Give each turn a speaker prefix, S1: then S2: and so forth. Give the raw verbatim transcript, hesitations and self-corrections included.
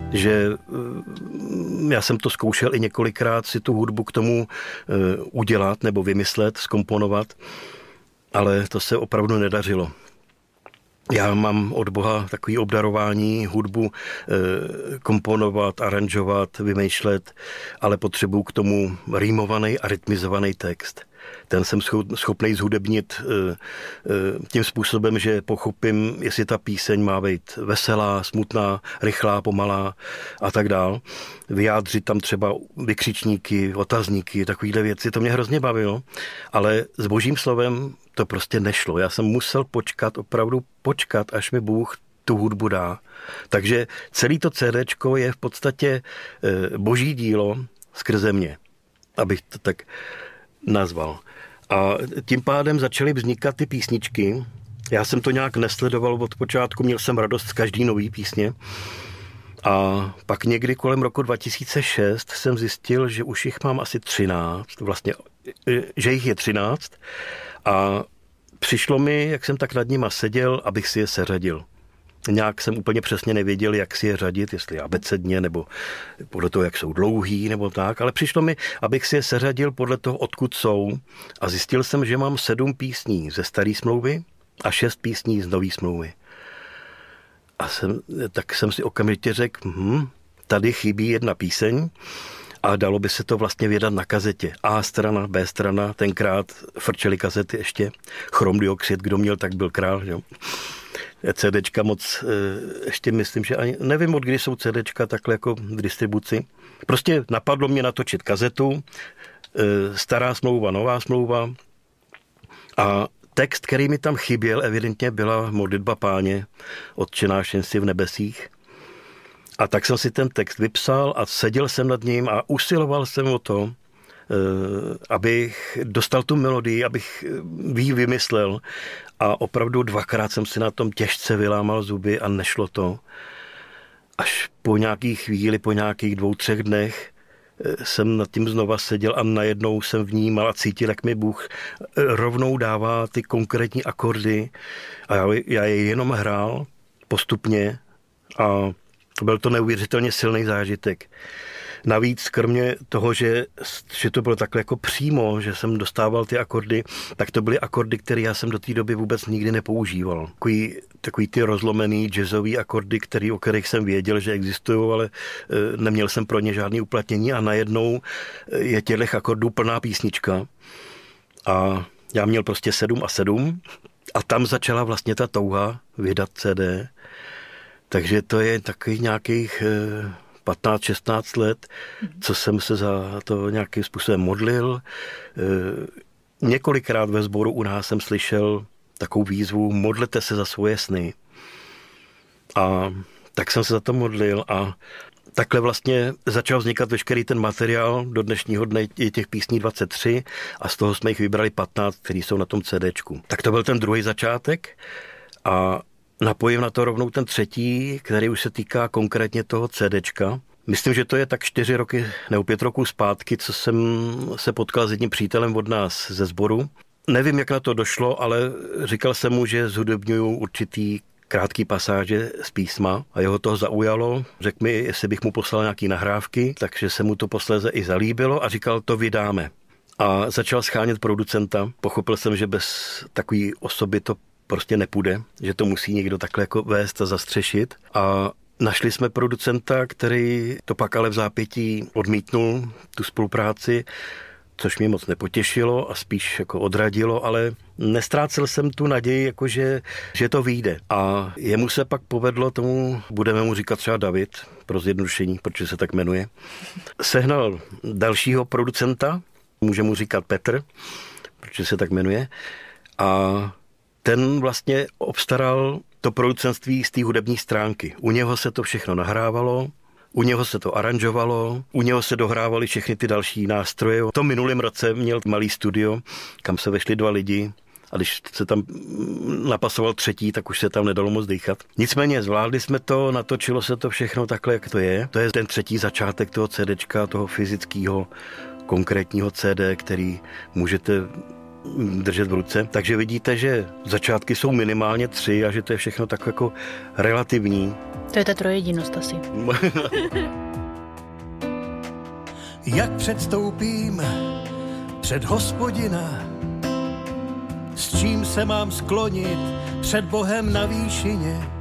S1: že já jsem to zkoušel i několikrát si tu hudbu k tomu udělat nebo vymyslet, zkomponovat, ale to se opravdu nedařilo. Já mám od Boha takový obdarování, hudbu komponovat, aranžovat, vymýšlet, ale potřebuju k tomu rýmovaný a rytmizovaný text. Ten jsem schopný zhudebnit tím způsobem, že pochopím, jestli ta píseň má být veselá, smutná, rychlá, pomalá a tak dál. Vyjádřit tam třeba vykřičníky, otazníky, takovýhle věci, to mě hrozně bavilo, ale s Božím slovem to prostě nešlo. Já jsem musel počkat, opravdu počkat, až mi Bůh tu hudbu dá. Takže celý to CDčko je v podstatě Boží dílo skrze mě, abych to tak nazval. A tím pádem začaly vznikat ty písničky. Já jsem to nějak nesledoval od počátku, měl jsem radost z každý nový písně. A pak někdy kolem roku dva tisíce šest jsem zjistil, že už jich mám asi třináct, vlastně, že jich je třináct. A přišlo mi, jak jsem tak nad nima seděl, abych si je seřadil. Nějak jsem úplně přesně nevěděl, jak si je řadit, jestli abecedně, nebo podle toho, jak jsou dlouhý, nebo tak, ale přišlo mi, abych si je seřadil podle toho, odkud jsou. A zjistil jsem, že mám sedm písní ze staré smlouvy a šest písní z nové smlouvy. A jsem, tak jsem si okamžitě řekl, hm, tady chybí jedna píseň a dalo by se to vlastně vydat na kazetě. A strana, B strana, tenkrát frčely kazety ještě, chromdioxid, kdo měl, tak byl král, jo. CDčka moc, ještě myslím, že ani, nevím, od kdy jsou CDčka takhle jako v distribuci. Prostě napadlo mě natočit kazetu, stará smlouva, nová smlouva a text, který mi tam chyběl, evidentně byla modlitba Páně, Otče náš jen jsi v nebesích. A tak jsem si ten text vypsal a seděl jsem nad ním a usiloval jsem o to, abych dostal tu melodii, abych ji vymyslel. A opravdu dvakrát jsem si na tom těžce vylámal zuby a nešlo to. Až po nějaký chvíli, po nějakých dvou, třech dnech jsem nad tím znova seděl a najednou jsem vnímal a cítil, jak mi Bůh rovnou dává ty konkrétní akordy. A já, já je jenom hrál postupně a byl to neuvěřitelně silný zážitek. Navíc, kromě toho, že, že to bylo takhle jako přímo, že jsem dostával ty akordy, tak to byly akordy, které já jsem do té doby vůbec nikdy nepoužíval. Takový, takový ty rozlomený jazzový akordy, který, o kterých jsem věděl, že existují, ale neměl jsem pro ně žádný uplatnění a najednou je těchto akordů plná písnička. A já měl prostě sedm a sedm a tam začala vlastně ta touha vydat C D. Takže to je takových nějakých patnáct šestnáct let, co jsem se za to nějakým způsobem modlil. Několikrát ve sboru u nás jsem slyšel takovou výzvu, modlete se za svoje sny. A tak jsem se za to modlil a takhle vlastně začal vznikat veškerý ten materiál. Do dnešního dne je těch písní dvacet tři a z toho jsme jich vybrali patnáct, který jsou na tom CDčku. Tak to byl ten druhý začátek a napojím na to rovnou ten třetí, který už se týká konkrétně toho CDčka. Myslím, že to je tak čtyři roky nebo pět roků zpátky, co jsem se potkal s jedním přítelem od nás ze sboru. Nevím, jak na to došlo, ale říkal jsem mu, že zhudebňuju určitý krátký pasáže z písma a jeho to zaujalo. Řekl mi, jestli bych mu poslal nějaký nahrávky, takže se mu to posléze i zalíbilo a říkal, to vydáme. A začal schánět producenta. Pochopil jsem, že bez takové osoby to prostě nepůjde, že to musí někdo takhle jako vést a zastřešit. A našli jsme producenta, který to pak ale v zápětí odmítnul, tu spolupráci, což mě moc nepotěšilo a spíš jako odradilo, ale nestrácel jsem tu naději, jako že, že to vyjde. A jemu se pak povedlo tomu, budeme mu říkat třeba David, pro zjednodušení, protože se tak jmenuje, sehnal dalšího producenta, může mu říkat Petr, protože se tak jmenuje, a ten vlastně obstaral to producentství z té hudební stránky. U něho se to všechno nahrávalo, u něho se to aranžovalo, u něho se dohrávaly všechny ty další nástroje. V tom minulém roce měl malý studio, kam se vešli dva lidi a když se tam napasoval třetí, tak už se tam nedalo moc dýchat. Nicméně zvládli jsme to, natočilo se to všechno takhle, jak to je. To je ten třetí začátek toho CDčka, toho fyzického, konkrétního C D, který můžete držet v ruce. Takže vidíte, že začátky jsou minimálně tři a že to je všechno tak jako relativní.
S2: To je ta trojedinost asi.
S3: Jak předstoupím před Hospodina, s čím se mám sklonit před Bohem na výšině,